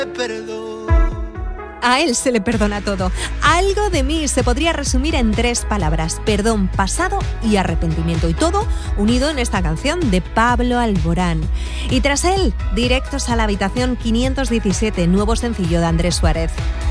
A él se le perdona todo. Algo de mí se podría resumir en 3 palabras: perdón, pasado y arrepentimiento. Y todo unido en esta canción de Pablo Alborán. Y tras él, directos a la habitación 517, nuevo sencillo de Andrés Suárez.